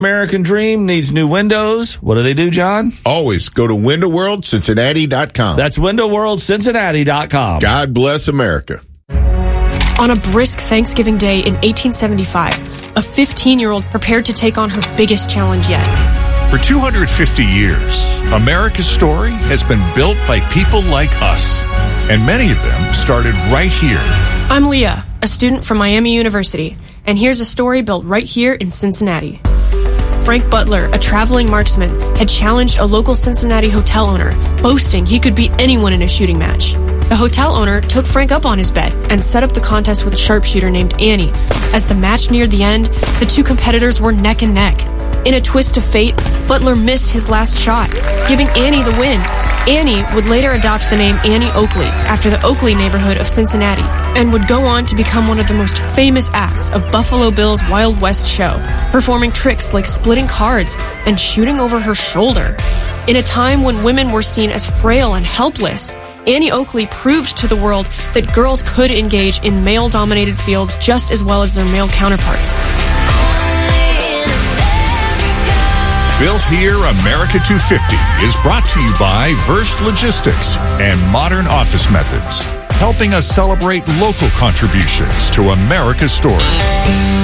American dream needs new windows. What do, John? Always go to windowworldcincinnati.com. That's windowworldcincinnati.com. God bless America. On a brisk Thanksgiving day in 1875, a 15-year-old prepared to take on her biggest challenge yet. For 250 years, America's story has been built by people like us, and many of them started right here. I'm Leah, a student from Miami University, and here's a story built right here in Cincinnati. Frank Butler, a traveling marksman, had challenged a local Cincinnati hotel owner, boasting he could beat anyone in a shooting match. The hotel owner took Frank up on his bet and set up the contest with a sharpshooter named Annie. As the match neared the end, the two competitors were neck and neck. In a twist of fate, Butler missed his last shot, giving Annie the win. Annie would later adopt the name Annie Oakley after the Oakley neighborhood of Cincinnati, and would go on to become one of the most famous acts of Buffalo Bill's Wild West show, performing tricks like splitting cards and shooting over her shoulder. In a time when women were seen as frail and helpless, Annie Oakley proved to the world that girls could engage in male-dominated fields just as well as their male counterparts. Built Here America 250 is brought to you by Verst Logistics and Modern Office Methods, helping us celebrate local contributions to America's story.